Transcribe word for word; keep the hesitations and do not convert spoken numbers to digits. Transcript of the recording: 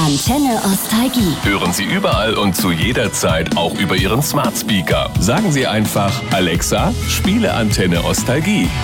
Antenne Ostalgie. Hören Sie überall und zu jeder Zeit auch über Ihren Smart Speaker. Sagen Sie einfach: Alexa, spiele Antenne Ostalgie.